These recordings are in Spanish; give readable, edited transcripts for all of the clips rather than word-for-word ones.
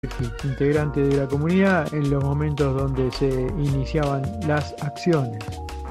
integrante de la comunidad en los momentos donde se iniciaban las acciones.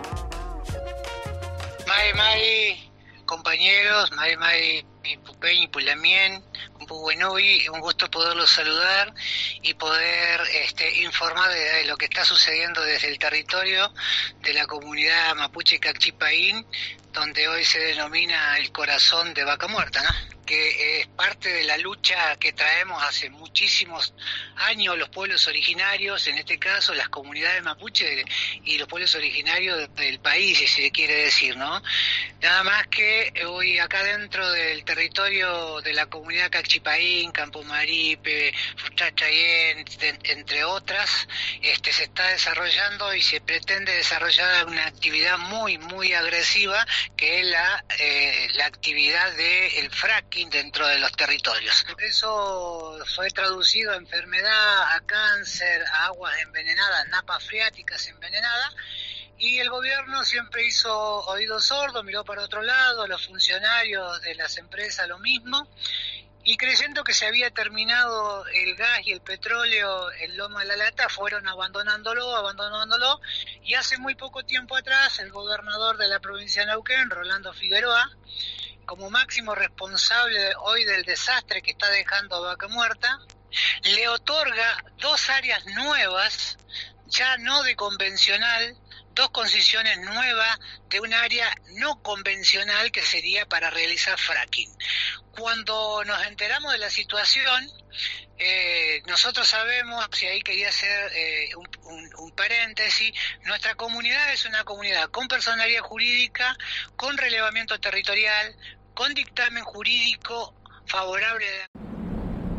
Mai, compañeros, Mai, Pupeñi, Pulamien, Buenovi, un gusto poderlos saludar y poder informar de lo que está sucediendo desde el territorio de la comunidad mapuche Cacchipaín, donde hoy se denomina el corazón de Vaca Muerta, ¿no? Que es parte de la lucha que traemos hace muchísimos años los pueblos originarios, en este caso las comunidades mapuche y los pueblos originarios del país, si se quiere decir, ¿no? Nada más que hoy acá dentro del territorio de la comunidad Cacchipaín, Campo Maripe, Fuchachayén, entre otras, se está desarrollando y se pretende desarrollar una actividad muy agresiva, que es la actividad del fracking dentro de los territorios. Eso fue traducido a enfermedad, a cáncer, a aguas envenenadas, napas freáticas envenenadas, y el gobierno siempre hizo oídos sordos, miró para otro lado, los funcionarios de las empresas lo mismo, y creyendo que se había terminado el gas y el petróleo en Loma de la Lata, fueron abandonándolo, y hace muy poco tiempo atrás el gobernador de la provincia de Neuquén, Rolando Figueroa, como máximo responsable hoy del desastre que está dejando Vaca Muerta, le otorga 2 áreas nuevas, ya no de convencional, 2 concesiones nuevas de un área no convencional que sería para realizar fracking. Cuando nos enteramos de la situación, nosotros sabemos, y ahí quería hacer un paréntesis, nuestra comunidad es una comunidad con personalidad jurídica, con relevamiento territorial, con dictamen jurídico favorable.